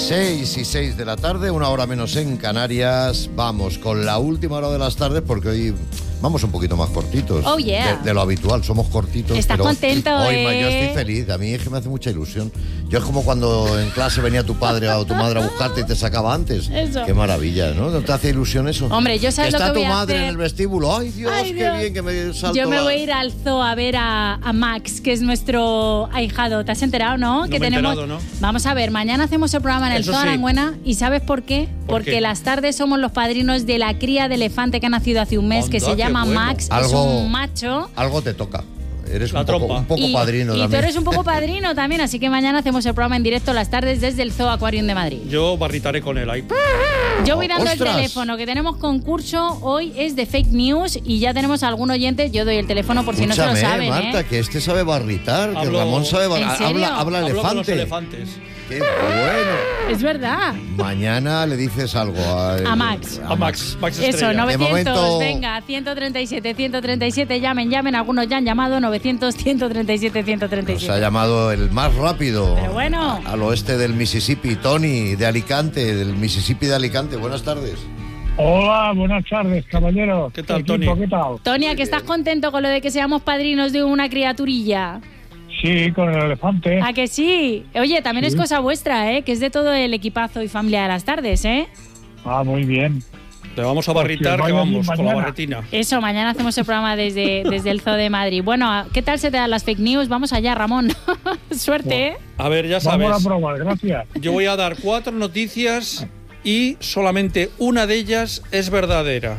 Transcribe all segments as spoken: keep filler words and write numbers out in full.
seis y seis de la tarde, una hora menos en Canarias. Vamos con la última hora de las tardes porque hoy vamos un poquito más cortitos. Oh, yeah. de, de lo habitual, somos cortitos. ¿Estás pero contento, hoy, eh? Yo estoy feliz, a mí es que me hace mucha ilusión. Yo es como cuando en clase venía tu padre o tu madre a buscarte y te sacaba antes. Eso. Qué maravilla, ¿no? ¿No te hace ilusión eso? Hombre, yo sabes que lo que está voy tu a madre hacer. en el vestíbulo. Ay, Dios, Ay, qué Dios. bien que me salto. Yo me la- voy a ir al zoo a ver a, a Max, que es nuestro ahijado. ¿Te has enterado, no? No que me he tenemos. enterado, ¿no? Vamos a ver, mañana hacemos el programa en el Eso zoo sí. Aranguena. ¿Y sabes por qué? ¿Por Porque qué? las tardes somos los padrinos de la cría de elefante que ha nacido hace un mes, Anda, que se qué llama bueno. Max. Es Algo- un macho. Algo te toca. Eres La un poco, trompa. un poco y, padrino y tú también. eres un poco padrino también, así que mañana hacemos el programa en directo las tardes desde el Zoo Aquarium de Madrid. Yo barritaré con él ahí. Yo voy dando ¡Ostras! el teléfono, que tenemos concurso, hoy es de fake news y ya tenemos algún oyente, yo doy el teléfono por si no se lo Escúchame, saben, Marta, ¿eh? que este sabe barritar, que Hablo- Ramón sabe ¿En barritar. serio? Habla, habla Hablo con los elefante. elefantes. Qué bueno. Es verdad. Mañana le dices algo a, A Max. A Max. Max Eso, Estrella. novecientos, momento- venga, ciento treinta y siete, ciento treinta y siete, llamen, llamen, algunos ya han llamado, novecientos, ciento treinta y siete, ciento treinta y Nos siete. ha llamado el más rápido. Pero bueno. a- Al oeste del Mississippi, Tony, de Alicante, del Mississippi de Alicante. Buenas tardes. Hola, buenas tardes, caballeros. ¿Qué tal, Equipo, Tony? ¿Qué tal? Tonia, que estás contento con lo de que seamos padrinos de una criaturilla. Sí, con el elefante. ¿A que sí? Oye, también es Sí. cosa vuestra, ¿eh? Que es de todo el equipazo y familia de las tardes, ¿eh? Ah, muy bien. Le vamos a barritar, Porque que vaya vamos, bien con la mañana. barretina. Eso, mañana hacemos el programa desde, desde el Zoo de Madrid. Bueno, ¿qué tal se te dan las fake news? Vamos allá, Ramón. Suerte, ¿eh? A ver, ya Vamos sabes. a probar, gracias. Yo voy a dar cuatro noticias y solamente una de ellas es verdadera.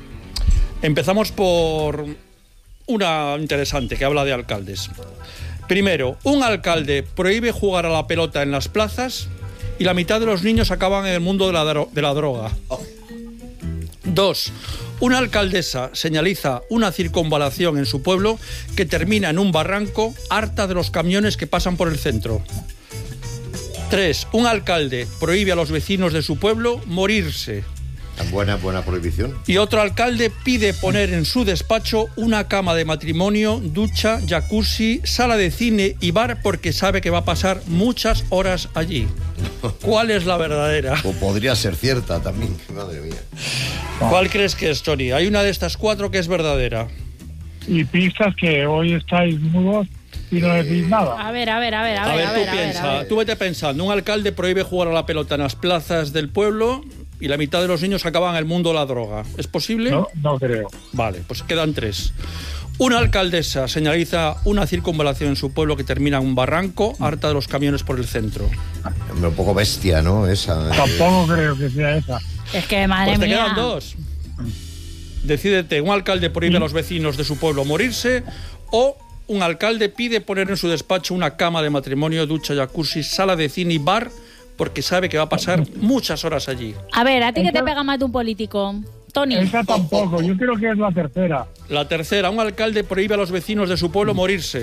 Empezamos por una interesante que habla de alcaldes. Primero, un alcalde prohíbe jugar a la pelota en las plazas y la mitad de los niños acaban en el mundo de la, dro- de la droga. Dos, una alcaldesa señaliza una circunvalación en su pueblo que termina en un barranco, harta de los camiones que pasan por el centro. Tres, un alcalde prohíbe a los vecinos de su pueblo morirse. Tan buena, buena prohibición. Y otro alcalde pide poner en su despacho una cama de matrimonio, ducha, jacuzzi, sala de cine y bar porque sabe que va a pasar muchas horas allí. ¿Cuál es la verdadera? O podría ser cierta también. Madre mía. ¿Cuál crees que es, Tony? Hay una de estas cuatro que es verdadera. Y pistas que hoy estáis mudos y no decís nada. A ver, a ver, a ver, a A ver, ver, a tú ver, a ver, piensa, a ver. tú vete pensando, un alcalde prohíbe jugar a la pelota en las plazas del pueblo y la mitad de los niños acaban en el mundo de la droga. ¿Es posible? No, no creo. Vale, pues quedan tres. Una alcaldesa señaliza una circunvalación en su pueblo que termina en un barranco, harta de los camiones por el centro. Hombre, un poco bestia, ¿no? Esa. eh. Tampoco creo que sea esa. Es que, madre Pues te mía. quedan dos. Decídete, un alcalde prohíbe a los vecinos de su pueblo morirse o un alcalde pide poner en su despacho una cama de matrimonio, ducha, jacuzzi, sala de cine y bar porque sabe que va a pasar muchas horas allí. A ver, ¿a ti qué te Esa- pega más de un político? Tony. Esa tampoco. Yo creo que es la tercera. La tercera, un alcalde prohíbe a los vecinos de su pueblo morirse.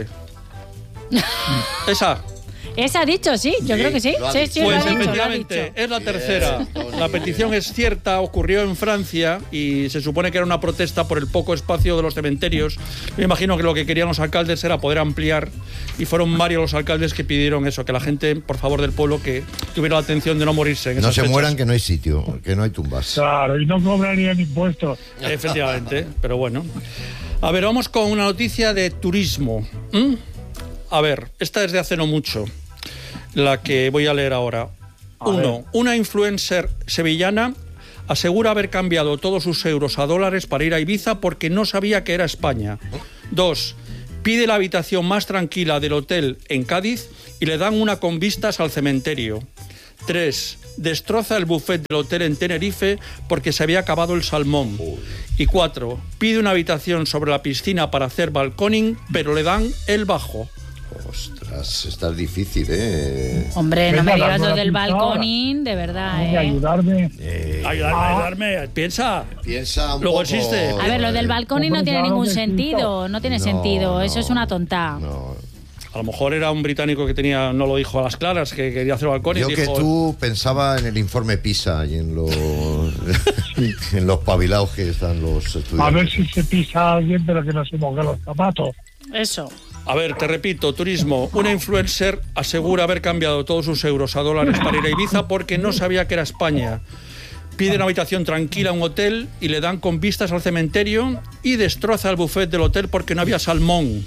Esa. Esa ha dicho, sí, yo Sí, creo que sí. lo ha Sí, dicho. sí, lo Pues ha dicho, lo ha efectivamente, dicho. es la tercera. Bien, Tony, La petición bien. es cierta, ocurrió en Francia y se supone que era una protesta por el poco espacio de los cementerios. Me imagino que lo que querían los alcaldes era poder ampliar y fueron varios los alcaldes que pidieron eso, que la gente, por favor del pueblo, que tuviera la atención de no morirse en No esas se fechas. mueran, que no hay sitio, que no hay tumbas. Claro, y no cobrarían impuestos. Efectivamente, pero bueno. A ver, vamos con una noticia de turismo. ¿Mm? A ver, esta es de hace no mucho, la que voy a leer ahora. A Uno, ver. una influencer sevillana asegura haber cambiado todos sus euros a dólares para ir a Ibiza porque no sabía que era España. Dos, pide la habitación más tranquila del hotel en Cádiz y le dan una con vistas al cementerio. Tres, destroza el buffet del hotel en Tenerife porque se había acabado el salmón. Y cuatro, pide una habitación sobre la piscina para hacer balconing, pero le dan el bajo. Ostras, está difícil, ¿eh? Hombre, no Venga, me digas dame lo una del pista ahora. balconing, de verdad, Hay que ¿eh? ayudarme. Eh, Ayudarme, ayudarme, piensa. Piensa un Luego poco. existe. A ver, lo del balconing no Hombre, tiene claro ningún que sí, sentido, no tiene No, sentido, no, eso es una tonta. No. A lo mejor era un británico que tenía, no lo dijo a las claras, que quería hacer balcones. Yo y que dijo, tú pensaba en el informe PISA y en los en los pabilados que están los estudiantes. A ver si se pisa a alguien, pero que no se moje los zapatos. Eso. A ver, te repito, turismo. Una influencer asegura haber cambiado todos sus euros a dólares para ir a Ibiza porque no sabía que era España. Pide una habitación tranquila a un hotel y le dan con vistas al cementerio y destroza el buffet del hotel porque no había salmón.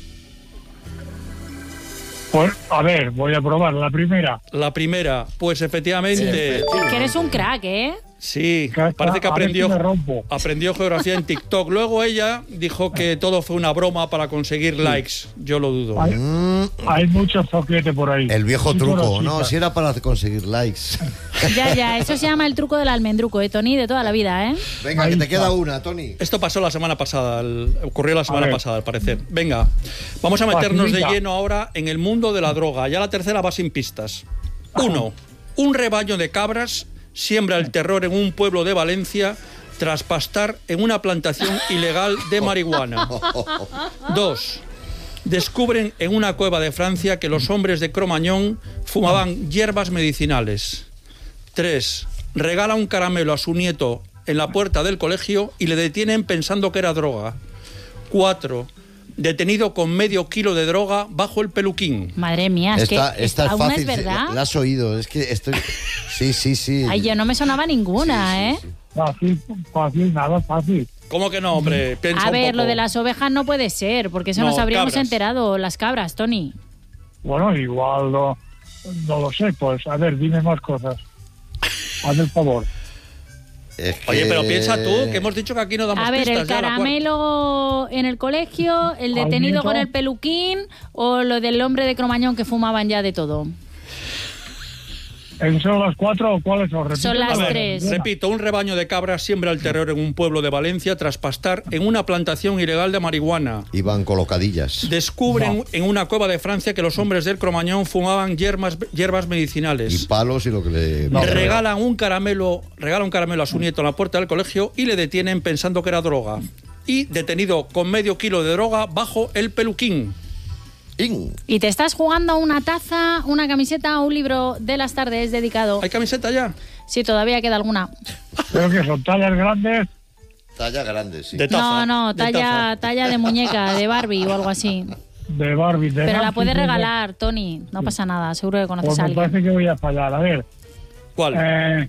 Pues, a ver, voy a probar la primera. La primera, pues efectivamente... Es que eres un crack, ¿eh? Sí, Que- parece que a ver aprendió, si me rompo. aprendió geografía en TikTok. Luego ella dijo que todo fue una broma para conseguir likes. Yo lo dudo. Hay, Mm, hay mucho zoquete por ahí. el viejo Sí, truco, conocitas. ¿no? Si era para conseguir likes. Ya, ya, eso se llama el truco del almendruco, ¿eh, Tony? De toda la vida, ¿eh? Venga, que te queda una, Tony. Esto pasó la semana pasada, el- ocurrió la semana ver. pasada, al parecer. Venga, vamos a meternos de Facilita. lleno ahora en el mundo de la droga. Ya la tercera va sin pistas. Uno, un rebaño de cabras siembra el terror en un pueblo de Valencia tras pastar en una plantación ilegal de marihuana. Dos, descubren en una cueva de Francia que los hombres de Cromañón fumaban hierbas medicinales. Tres, regala un caramelo a su nieto en la puerta del colegio y le detienen pensando que era droga. Cuatro, detenido con medio kilo de droga bajo el peluquín. Madre mía, es Esta, que esta es aún fácil. es verdad. La, la has oído. Es que estoy. Sí, sí, sí. Ay, yo no me sonaba ninguna, ¿eh? Fácil, fácil, nada fácil. ¿Cómo que no, hombre? Piensa A un ver, poco. lo de las ovejas no puede ser, porque eso No, nos habríamos cabras. enterado. Las cabras, Tony. Bueno, igual no, no lo sé. Pues, a ver, dime más cosas. Haz el favor. Es que- Oye, pero piensa tú, que hemos dicho que aquí no damos A ver, pistas. el ya, la cuarta. caramelo en el colegio, el Al detenido nieto. con el peluquín o lo del hombre de Cromañón que fumaban ya de todo. ¿Esos son las cuatro o cuáles son? Son Repíteme. las A ver, tres. repito, un rebaño de cabras siembra el terror en un pueblo de Valencia tras pastar en una plantación ilegal de marihuana. Iban colocadillas. Descubren No. en una cueva de Francia que los hombres del Cromañón fumaban hierbas, hierbas Y medicinales. palos y lo que le. No. Regalan un caramelo, regala un caramelo a su nieto en la puerta del colegio y le detienen pensando que era droga. Y detenido con medio kilo de droga bajo el peluquín. In. Y te estás jugando una taza, una camiseta o un libro de las tardes dedicado. ¿Hay camiseta ya? Sí, todavía queda alguna. Creo que son tallas grandes. Talla grande, sí. De taza. No, no, de talla, taza. talla de muñeca, de Barbie o algo así. De Barbie. De Pero la Nancy, puedes de- regalar, Tony. No pasa nada, seguro que conoces Pues a me alguien. parece que voy a fallar. A ver. ¿Cuál? Eh...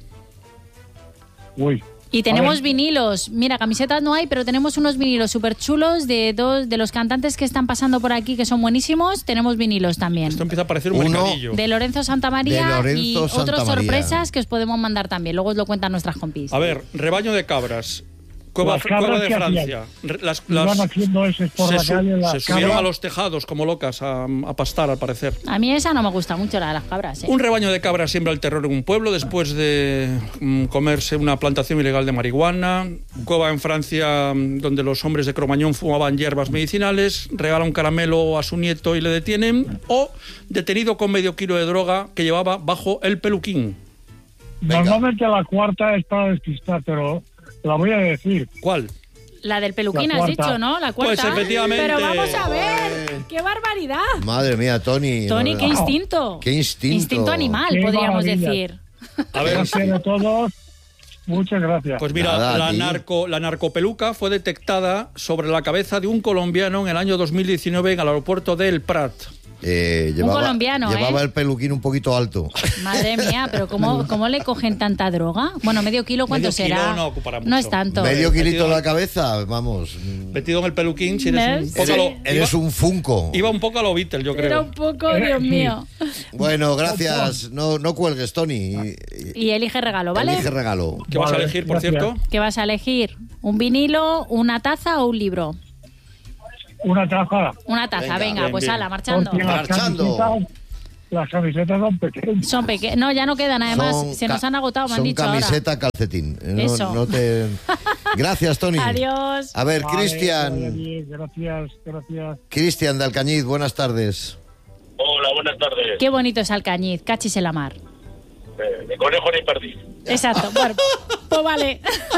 Uy. Y tenemos ver. vinilos. Mira, camisetas no hay, pero tenemos unos vinilos súper chulos de dos de los cantantes que están pasando por aquí, que son buenísimos. Tenemos vinilos también. Esto empieza a parecer un Uno mercadillo. De Lorenzo Santamaría De Lorenzo y otras Santamaría. sorpresas que os podemos mandar también. Luego os lo cuentan nuestras compis. A ver, rebaño de cabras. Cueva, Las cabras, cueva de ¿qué Francia. Re- Las, Iban las- haciendo ese por se, la su- calle. Las se subieron cabras. a los tejados como locas a, a pastar, al parecer. A mí esa no me gusta mucho, la de las cabras. ¿eh? Un rebaño de cabras siembra el terror en un pueblo después de mm, comerse una plantación ilegal de marihuana. Cueva en Francia mm, donde los hombres de Cromañón fumaban hierbas medicinales. Regala un caramelo a su nieto y le detienen. O detenido con medio kilo de droga que llevaba bajo el peluquín. Venga. Normalmente la cuarta es para despistar, pero la voy a decir. ¿Cuál? La del peluquín La has cuarta. dicho, ¿no? La cuarta. Pues efectivamente. Pero vamos a ver. ¡Qué barbaridad! Madre mía, Tony. Tony, no, qué no. instinto. Qué instinto. Instinto animal, Qué podríamos maravilla. decir. A ver, Gracias a todos. Muchas gracias. pues mira, Nada, a la, ti. narco, la narcopeluca fue detectada sobre la cabeza de un colombiano en el año dos mil diecinueve en el aeropuerto de El Prat. Eh, llevaba, colombiano, Llevaba ¿eh? el peluquín un poquito alto. Madre mía, pero ¿cómo, ¿cómo le cogen tanta droga? Bueno, medio kilo, ¿cuánto Medio kilo será? no ocupará No mucho. es tanto. Medio Metido kilito en- en la cabeza, vamos. Metido en el peluquín, si eres un ¿Ves? poco a Sí. lo, Eres iba, un funko. iba un poco a lo Beatles, yo Era creo. un poco, Dios mío. Bueno, gracias. No, no cuelgues, Tony. Y- Y elige regalo, ¿vale? Elige regalo. ¿Qué vas a Vale, elegir, por gracias. cierto? ¿Qué vas a elegir? ¿Un vinilo, una taza o un libro? Una taza. Una taza, Venga, venga, bien, pues bien. ala, marchando. Porque las Marchando. camisetas, las camisetas son pequeñas. Son pequeños. No, ya no quedan, además. Son se nos ca- han agotado, me han son dicho camiseta, calcetín. No, Eso. no te... Gracias, Tony. ahora. Adiós. A ver, Vale, vaya Cristian. bien, Gracias, gracias. Cristian de Alcañiz, buenas tardes. Hola, buenas tardes. Qué bonito es Alcañiz, cachis en la mar. Eh, ni conejo ni perdiz. Exacto. Bueno, pues vale.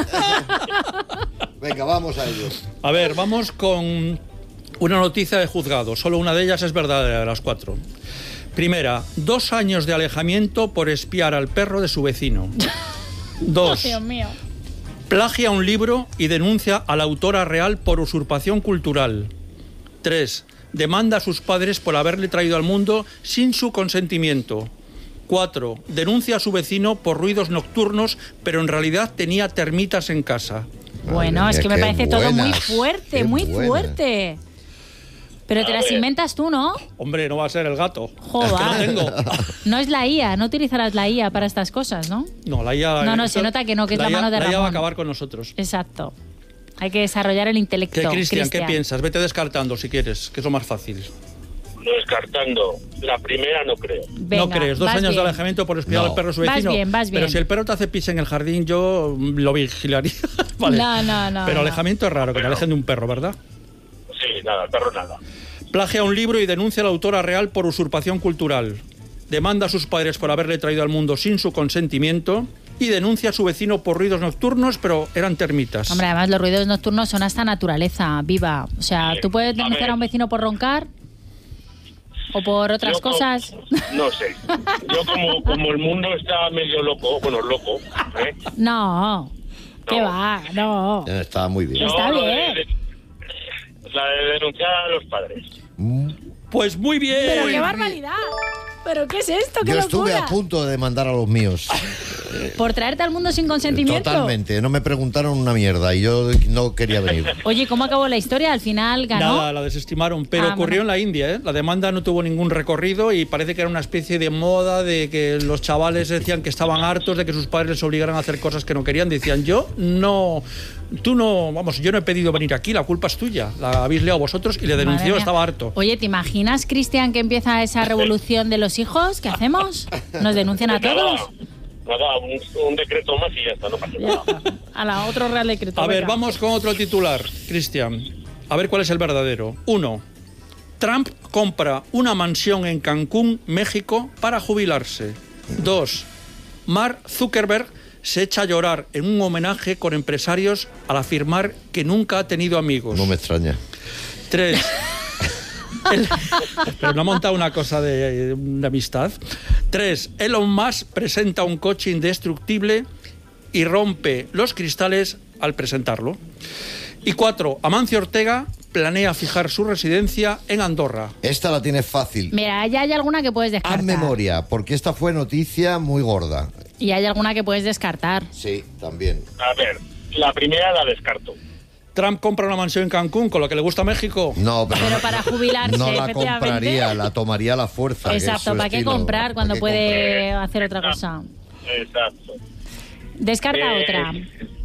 Venga, vamos a ello. A ver, vamos con una noticia de juzgado. Solo una de ellas es verdadera, de las cuatro. Primera, dos años de alejamiento por espiar al perro de su vecino. Dos, Dios mío. plagia un libro y denuncia a la autora real por usurpación cultural. Tres, demanda a sus padres por haberle traído al mundo sin su consentimiento. Cuatro, denuncia a su vecino por ruidos nocturnos, pero en realidad tenía termitas en casa. Bueno, Madre es que mía, me qué parece todo muy buenas, fuerte, qué muy buenas. fuerte. Pero A te las ver. inventas tú, ¿no? Hombre, no va a ser el gato. Joder. Es que lo tengo. No es la I A, no utilizarás la I A para estas cosas, ¿no? No, la I A... No, no, se nota que no, que es la I A mano de La I A va a Ramón. acabar con nosotros. Exacto. Hay que desarrollar el intelecto. ¿Qué, Cristian, qué Cristian. piensas? Vete descartando si quieres, que es lo más fácil. No descartando. La primera no creo. Venga, no crees, dos vas años bien. de alejamiento por espiar No. al perro a su Vas vecino. bien, vas bien. Pero si el perro te hace pis en el jardín, yo lo vigilaría. Vale. No, no, no, Pero no. alejamiento es raro, que te alejen de un perro, ¿verdad? Sí, nada, el perro nada. Plagia un libro y denuncia a la autora real por usurpación cultural. Demanda a sus padres por haberle traído al mundo sin su consentimiento. Y denuncia a su vecino por ruidos nocturnos, pero eran termitas. Hombre, además los ruidos nocturnos son hasta naturaleza viva. O sea, Sí. ¿tú puedes A denunciar ver. a un vecino por roncar? ¿O por otras Yo como- cosas? No sé. Yo como, como el mundo está medio loco, bueno, loco, ¿eh? No. ¿Qué No. va? No. Está muy bien. Yo Está lo bien. de- la de denunciar a los padres. Mm. Pues muy bien. Pero qué barbaridad. ¿Pero qué es esto? ¡Qué Yo estuve locura! a punto de demandar a los míos. ¿Por traerte al mundo sin consentimiento? Totalmente. No me preguntaron una mierda y yo no quería venir. Oye, ¿cómo acabó la historia? Al final ganó. Nada, la desestimaron, pero Ah, ocurrió bueno. en la India, ¿eh? La demanda no tuvo ningún recorrido y parece que era una especie de moda de que los chavales decían que estaban hartos de que sus padres les obligaran a hacer cosas que no querían. Decían, yo no, tú no, vamos, yo no he pedido venir aquí, la culpa es tuya. La habéis liado vosotros y le Madre denunció, mía. estaba harto. Oye, ¿te imaginas, Cristian, que empieza esa revolución de los hijos? ¿Qué hacemos? ¿Nos denuncian a todos? Nada, nada un, un decreto más y ya está, no pasa Ya nada. está. A la otro Real Decreto. A ver, venga. vamos con otro titular, Cristian. A ver cuál es el verdadero. Uno, Trump compra una mansión en Cancún, México, para jubilarse. Dos, Mark Zuckerberg se echa a llorar en un homenaje con empresarios al afirmar que nunca ha tenido amigos. No me extraña. Tres. El- pero no ha montado una cosa de, de amistad. Tres. Elon Musk presenta un coche indestructible y rompe los cristales al presentarlo. Y cuatro. Amancio Ortega planea fijar su residencia en Andorra. Esta la tienes fácil. Mira, ya hay alguna que puedes descartar. Haz memoria, porque esta fue noticia muy gorda. Y hay alguna que puedes descartar. Sí, también. A ver, la primera la descarto. Trump compra una mansión en Cancún, con lo que le gusta México. No, pero, Pero para jubilarse, no la efectivamente. compraría, la tomaría a la fuerza. que es Exacto, su ¿para qué estilo. comprar cuando ¿Para qué puede comprar? hacer otra cosa? Exacto. Descarta Eh, otra.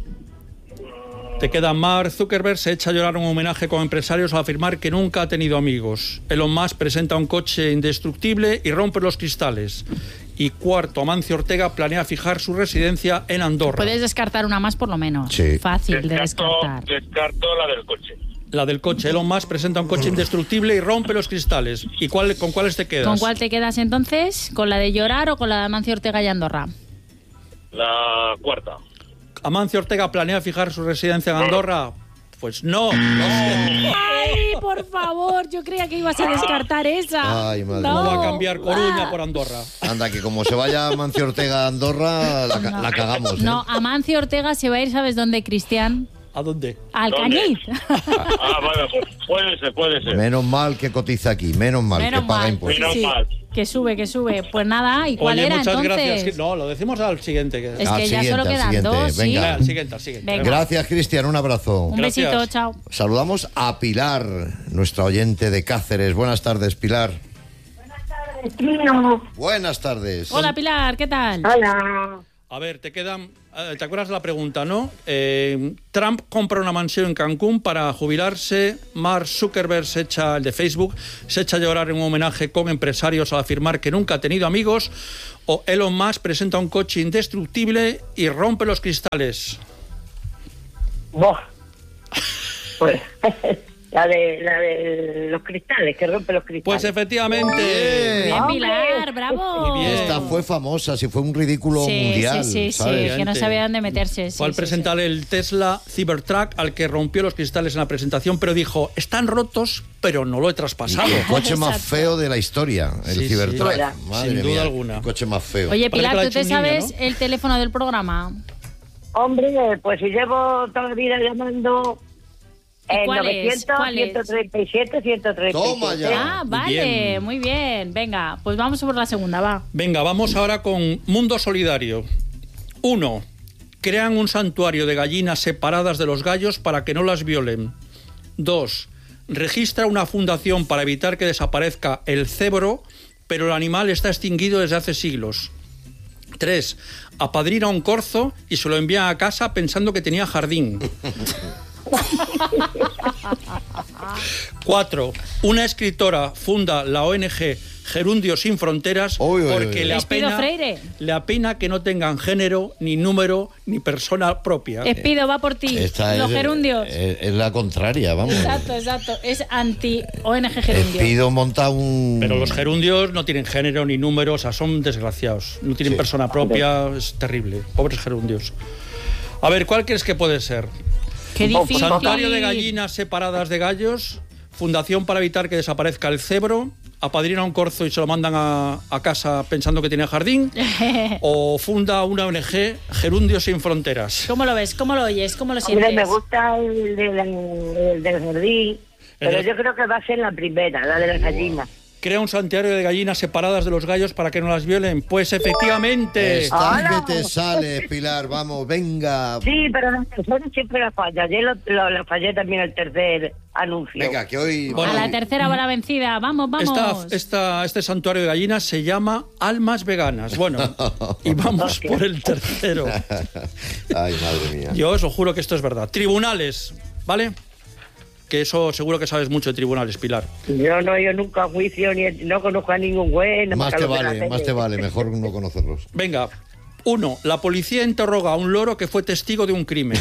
Te queda Mark Zuckerberg se echa a llorar un homenaje con empresarios al afirmar que nunca ha tenido amigos. Elon Musk presenta un coche indestructible y rompe los cristales. Y cuarto, Amancio Ortega planea fijar su residencia en Andorra. Puedes descartar una más por lo menos. Sí. Fácil de Descarto, descartar. descarto la del coche. La del coche. Elon Musk presenta un coche indestructible y rompe los cristales. ¿Y cuál, con cuáles te quedas? ¿Con cuál te quedas entonces? ¿Con la de llorar o con la de Amancio Ortega y Andorra? La cuarta. ¿Amancio Ortega planea fijar su residencia en Andorra? Pues no. no sé. ¡Ay, por favor! Yo creía que ibas a descartar esa. Ay, madre. ¿Cómo No. va a cambiar Coruña por Andorra? Anda, que como se vaya Mancio Ortega a Andorra, la, ca- la cagamos. ¿eh? No, Amancio Ortega se va a ir, ¿sabes dónde, Cristian? ¿A dónde? Al ¿Dónde? Cañiz. Ah, bueno, pues puede ser, puede ser. Menos mal que cotiza aquí, menos mal Menos que paga mal. impuestos. Menos Sí, mal. que sube, que sube. Pues nada, ¿y cuál Oye, era muchas entonces? gracias. No, lo decimos al siguiente. que- Es Al que ya siguiente, solo al quedan siguiente. dos, ¿sí? Venga. Al siguiente, al siguiente. Venga. Gracias, Cristian, un abrazo. Un Gracias. besito, chao. Saludamos a Pilar, nuestra oyente de Cáceres. Buenas tardes, Pilar. Tío, Buenas tardes. Hola, Pilar, ¿qué tal? hola. A ver, te quedan. eh, ¿Te acuerdas de la pregunta, no? Eh, Trump compra una mansión en Cancún para jubilarse. Mark Zuckerberg se echa, el de Facebook, se echa a llorar en un homenaje con empresarios al afirmar que nunca ha tenido amigos. O Elon Musk presenta un coche indestructible y rompe los cristales. Vos. Pues, la de, la de los cristales, que rompe los cristales. Pues efectivamente. Bien, Hombre. Pilar, bravo. Muy bien. Esta fue famosa, si fue un ridículo Sí, mundial. sí, sí, sí, ¿sabes? que no sabía dónde meterse. sí, Fue al sí, presentar el Tesla Cybertruck, al que rompió los cristales en la presentación, pero dijo, están rotos, pero no lo he traspasado. El coche más Exacto. feo de la historia, el Sí, sí. Cybertruck. Hola. Madre Sin duda mía, alguna. el coche más feo. sí. Oye, Parece que Pilar, lo ha ¿tú hecho te un niño, sabes ¿no? el teléfono del programa? Hombre, pues si llevo toda la vida llamando, El ¿Cuál es? novecientos, ¿Cuál es? ciento treinta y siete, ciento treinta y siete. Toma ya. Ah, vale, Bien. muy bien. Venga, pues vamos por la segunda, va. Venga, vamos ahora con Mundo Solidario. Uno, crean un santuario de gallinas separadas de los gallos para que no las violen. Dos, registra una fundación para evitar que desaparezca el cebro, pero el animal está extinguido desde hace siglos. Tres, apadrina un corzo y se lo envía a casa pensando que tenía jardín. Cuatro, una escritora funda la O N G Gerundios Sin Fronteras Uy, uy, porque uy. le Espido apena, Freire. le apena que no tengan género, ni número, ni persona propia. Espido, va por ti. Esta Los es, gerundios. es, es la contraria, vamos. Exacto, exacto. Es anti-O N G gerundio. Pido montar un... Pero los gerundios no tienen género ni número, o sea, son desgraciados. No tienen Sí. persona propia, es terrible. Pobres gerundios. A ver, ¿cuál crees que puede ser? Qué difícil. Santuario de gallinas separadas de gallos, fundación para evitar que desaparezca el cebro, apadrina un corzo y se lo mandan a, a casa pensando que tiene jardín, o funda una O N G Gerundios Sin Fronteras. ¿Cómo lo ves? ¿Cómo lo oyes? ¿Cómo lo Hombre, sientes? me gusta el, de la- el del jardín, pero El- yo creo que va a ser la primera, la de las gallinas. Crea un santuario de gallinas separadas de los gallos para que no las violen. Pues efectivamente. Estás ¡Hala! que te sales, Pilar, vamos, venga. Sí, pero la tercera siempre la falla. Ayer lo, lo- la fallé también el tercer anuncio. Venga, que hoy... Bueno, A la tercera va la vencida. Vamos, vamos. Esta, esta, este santuario de gallinas se llama Almas Veganas. Bueno, y vamos por el tercero. Ay, madre mía. Yo os lo juro que esto es verdad. Tribunales, ¿vale? Que eso seguro que sabes mucho de tribunales, Pilar. Yo no he ido nunca a juicio, ni no conozco a ningún juez. Más te te vale, más te vale, mejor no conocerlos. Venga, uno, la policía interroga a un loro que fue testigo de un crimen.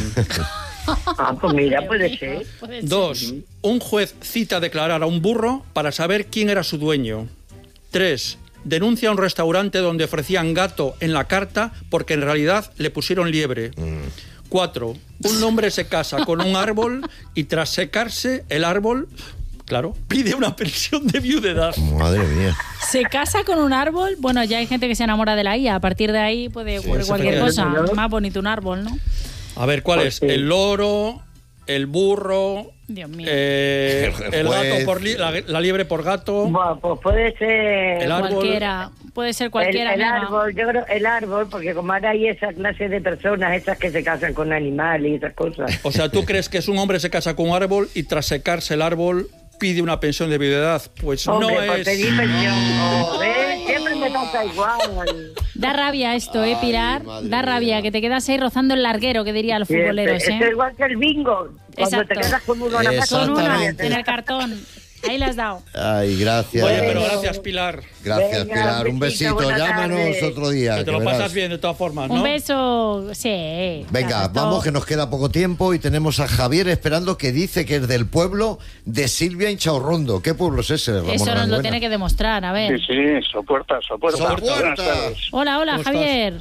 Ah, pues mira, puede ser. Puede ser. Dos, un juez cita a declarar a un burro para saber quién era su dueño. Tres, denuncia a un restaurante donde ofrecían gato en la carta porque en realidad le pusieron liebre. Cuatro, un hombre se casa con un árbol y tras secarse el árbol, claro, pide una pensión de viudedad. Madre mía. Se casa con un árbol. Bueno, ya hay gente que se enamora de la I A. A partir de ahí puede ocurrir Sí, cualquier cosa. efectivamente. Más bonito un árbol, ¿no? A ver, ¿cuál Pues es? sí. El loro, el burro, Dios mío. eh, El el juez. gato por li- la, la liebre por gato. Bueno, pues puede ser El árbol. Cualquiera. Puede ser el, cualquiera. el amiga. árbol. Yo creo el árbol, porque como ahora hay esa clase de personas, esas que se casan con animales y esas cosas. O sea, ¿tú crees que es un hombre se casa con un árbol y tras secarse el árbol pide una pensión de viudedad? Pues Hombre, no pues es... pedí pensión. Joder, siempre me pasa igual. Da rabia esto, ¿eh, Pilar? Ay, madre Da rabia, mía. que te quedas ahí rozando el larguero, que dirían los Siempre. futboleros, Esto es ¿eh? igual que el bingo. Cuando Exacto. te quedas con uno en la casa, Con una Exactamente. en el cartón. Ahí la has dado. Ay, gracias. Oye, pero Bueno. gracias, Pilar. Gracias, Venga, Pilar. Un un besito. besito, buenas Llámanos tardes. otro día. Que te que lo verás. pasas bien de todas formas, ¿no? Un beso. Sí. Venga, claro, vamos todo. que nos queda poco tiempo y tenemos a Javier esperando, que dice que es del pueblo de Silvia Inchaurrondo. ¿Qué pueblo es ese, Ramón Eso nos lo Arangüena? tiene que demostrar, a ver. Sí, sí, sopuerta, sopuerta. Sopuerta. Buenas tardes. Hola, hola, ¿Cómo Javier.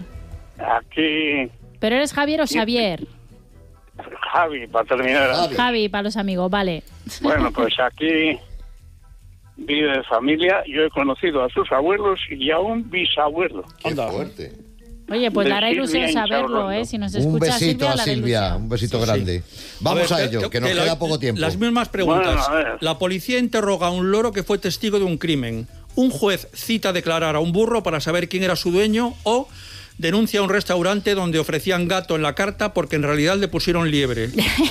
Aquí, ¿Pero eres Javier o Xavier? Javi, para terminar. Javi. Javi, para los amigos, vale. Bueno, pues aquí vive de familia. Yo he conocido a sus abuelos y a un bisabuelo. Qué Anda. fuerte. Oye, pues De dará ilusión Silvia saberlo, Inchaurrondo. ¿eh? Si nos Un escucha besito Silvia, a dará Silvia, ilusión. un besito Sí, sí. grande. Vamos a, ver, ello, que nos la- queda poco tiempo. Las mismas preguntas. Bueno, a ver. La policía interroga a un loro que fue testigo de un crimen. Un juez cita a declarar a un burro para saber quién era su dueño o denuncia a un restaurante donde ofrecían gato en la carta porque en realidad le pusieron liebre.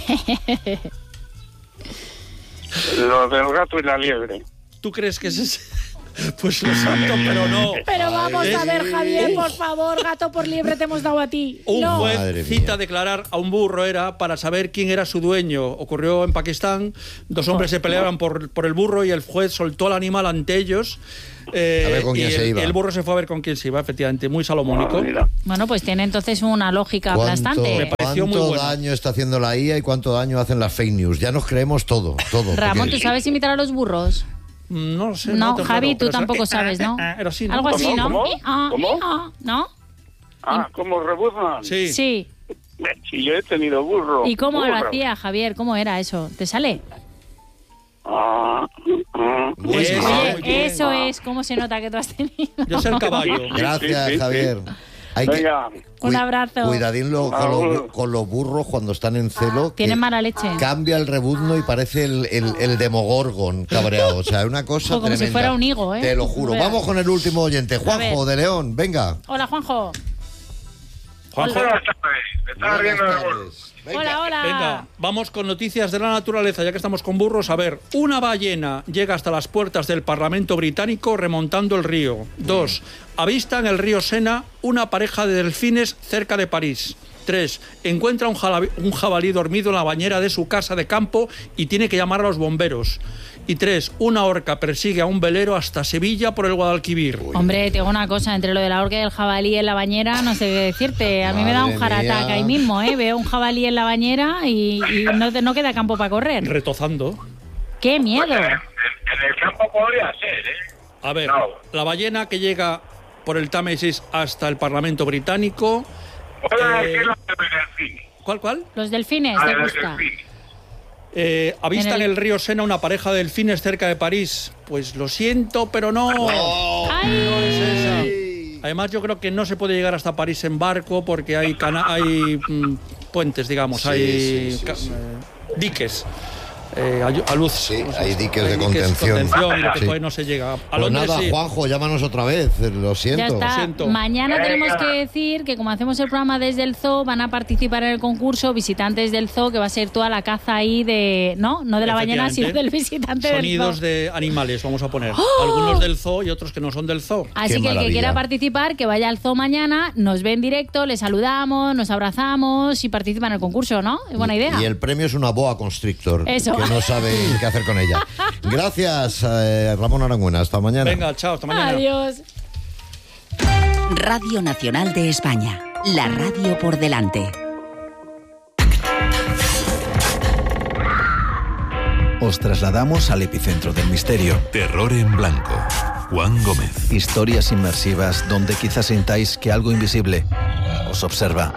Lo del gato y la liebre. ¿Tú crees que es ese? Pues lo santo, pero no. Pero vamos a Ay. ver, Javier, por favor, gato por liebre te hemos dado a ti. Un No. juez Madre cita mía. a declarar a un burro era para saber quién era su dueño. Ocurrió en Pakistán. Dos hombres se peleaban por, por el burro y el juez soltó al animal ante ellos. eh, A ver con y quién el, se iba. y el burro se fue a ver con quién se iba, efectivamente. Muy salomónico. Ah, mira. Bueno, pues tiene entonces una lógica ¿Cuánto, aplastante. Me pareció muy cuánto bueno. daño está haciendo la I A y cuánto daño hacen las fake news? Ya nos creemos todo, todo. Ramón, porque- ¿tú sabes imitar a los burros? No lo sé. No, te Javi, juro, tú pero tampoco eso- sabes, ¿no? Era así, ¿no? Algo así, ¿Cómo? ¿no? ¿Cómo? Eh, ah, ¿Cómo? eh, ah, ¿no? Ah, ¿cómo rebuznan? Sí. Sí. Si yo he tenido burro. ¿Y cómo lo burro. hacía, Javier? ¿Cómo era eso? ¿Te sale? Ah, ah. Muy Eso, bien. muy bien. Eso es, ¿cómo se nota que tú has tenido? Yo sé el caballo. Gracias, Sí, sí, sí. Javier. Hay que- Venga, Un Cui- abrazo. Cuidadín lo- con, Agur. los, con los burros cuando están en celo. que Tienen mala leche. Cambia el rebuzno y parece el, el, el Demogorgon cabreado. O sea, es una cosa O como si tremenda. fuera un higo, ¿eh? Te lo juro. Veas. Vamos con el último oyente. Juanjo, ver. de León, venga. Hola, Juanjo. Juanjo, buenas tardes. Me estaba riendo de gol. tardes. Venga. Hola, hola. venga, vamos con noticias de la naturaleza, ya que estamos con burros. A ver, una ballena llega hasta las puertas del Parlamento británico remontando el río. Dos, avista en el río Sena una pareja de delfines cerca de París. Tres, encuentra un jabalí, un jabalí dormido en la bañera de su casa de campo y tiene que llamar a los bomberos. Y tres, una orca persigue a un velero hasta Sevilla por el Guadalquivir. Hombre, te digo una cosa, entre lo de la orca y el jabalí en la bañera, no sé qué decirte. A mí me da un Madre heart attack mía. ahí mismo, ¿eh? Veo un jabalí en la bañera y, y no, te- no queda campo para correr. Retozando. ¡Qué miedo! En, en el campo podría ser, ¿eh? A ver, No. la ballena que llega por el Támesis hasta el Parlamento británico. Puedo Eh, decirlo del delfín. ¿Cuál, cuál? Los delfines, Ah, ¿te del gusta? delfín. Eh, avista En en el- el... río Sena una pareja de delfines cerca de París. Pues lo siento, pero no. ¡Ay! Además, yo creo que no se puede llegar hasta París en barco porque hay cana hay mm, puentes, digamos, Sí, hay sí, sí, ca- sí. eh, diques. Eh, a, a luz. Sí, Pues, hay diques de hay contención. contención y lo que Sí. todavía no se llega. A Pues Londres nada, sí. Juanjo, llámanos otra vez. Lo siento. Ya está. siento. Mañana tenemos Venga. que decir que como hacemos el programa desde el zoo, van a participar en el concurso visitantes del zoo, que va a ser toda la caza ahí de... No, no de la ballena, sino Efectivamente. del visitante Sonidos del zoo. de animales, vamos a poner. ¡Oh! Algunos del zoo y otros que no son del zoo. Así Qué que el que maravilla. quiera participar, que vaya al zoo mañana, nos ve en directo, le saludamos, nos abrazamos y participa en el concurso, ¿no? Es buena idea. Y el premio es una boa constrictor. Eso. Que no sabe qué hacer con ella. Gracias, eh, Ramón Arangüena. Hasta mañana. Venga, chao, hasta mañana. Adiós. Radio Nacional de España. La radio por delante. Os trasladamos al epicentro del misterio. Terror en blanco. Juan Gómez. Historias inmersivas donde quizás sintáis que algo invisible os observa.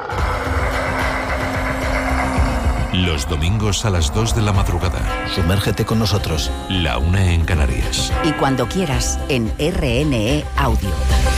Los domingos a las dos de la madrugada. Sumérgete con nosotros. La una en Canarias. Y cuando quieras, en R N E Audio.